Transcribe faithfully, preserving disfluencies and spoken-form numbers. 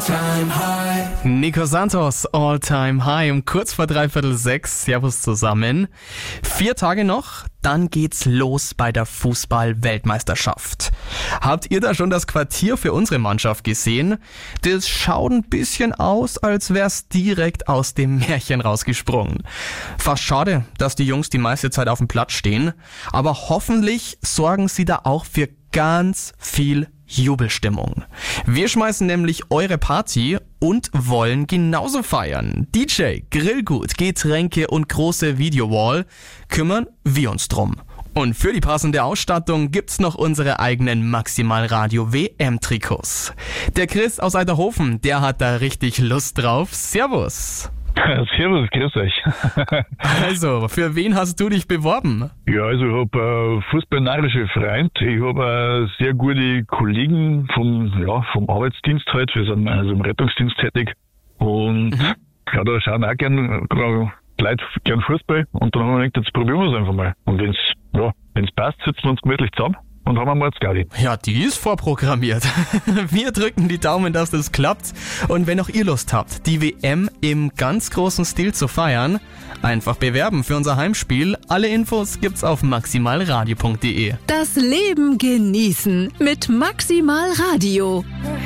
time high. Nico Santos, All Time High, um kurz vor dreiviertel sechs. Servus zusammen. Vier Tage noch, dann geht's los bei der Fußball-Weltmeisterschaft. Habt ihr da schon das Quartier für unsere Mannschaft gesehen? Das schaut ein bisschen aus, als wär's direkt aus dem Märchen rausgesprungen. Fast schade, dass die Jungs die meiste Zeit auf dem Platz stehen, aber hoffentlich sorgen sie da auch für ganz viel Jubelstimmung. Wir schmeißen nämlich eure Party und wollen genauso feiern. D J, Grillgut, Getränke und große Videowall, kümmern wir uns drum. Und für die passende Ausstattung gibt's noch unsere eigenen Maximal Radio W M-Trikots. Der Chris aus Eiterhofen, der hat da richtig Lust drauf. Servus! Servus, grüß euch. Also, für wen hast du dich beworben? Ja, also ich habe einen fußballnarische Freund. Ich habe sehr gute Kollegen vom, ja, vom Arbeitsdienst halt. Wir sind also im Rettungsdienst tätig. Und mhm. ja, da schauen auch gern Leute gern Fußball. Und dann haben wir gedacht, jetzt probieren wir es einfach mal. Und wenn's, ja, wenn's passt, sitzen wir uns gemütlich zusammen. Und haben wir mal jetzt Gaudi. Ja, die ist vorprogrammiert. Wir drücken die Daumen, dass das klappt. Und wenn auch ihr Lust habt, die W M im ganz großen Stil zu feiern, einfach bewerben für unser Heimspiel. Alle Infos gibt's auf maximalradio punkt de. Das Leben genießen mit Maximal Radio.